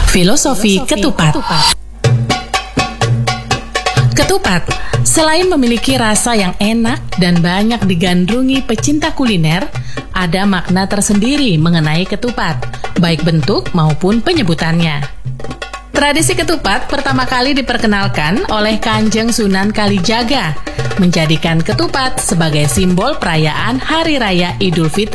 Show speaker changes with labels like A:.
A: Filosofi Ketupat. Ketupat, selain memiliki rasa yang enak dan banyak digandrungi pecinta kuliner, ada makna tersendiri mengenai ketupat, baik bentuk maupun penyebutannya. Tradisi ketupat pertama kali diperkenalkan oleh Kanjeng Sunan Kalijaga, menjadikan ketupat sebagai simbol perayaan Hari Raya Idul Fitri